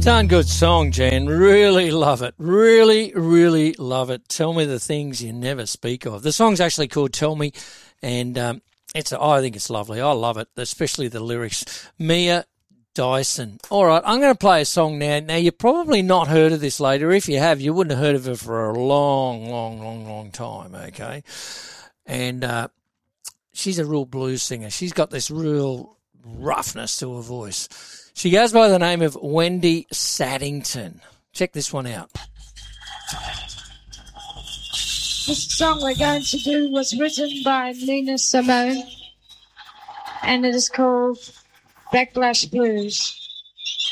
Darn good song, Jan. Really love it. Really, really love it. Tell me the things you never speak of. The song's actually called Tell Me, and I think it's lovely. I love it, especially the lyrics. Mia Dyson. All right, I'm going to play a song now. Now, you've probably not heard of this lady. If you have, you wouldn't have heard of her for a long time, okay? And she's a real blues singer. She's got this real roughness to her voice. She goes by the name of Wendy Saddington. Check this one out. This song we're going to do was written by Nina Simone, and it is called Backlash Blues.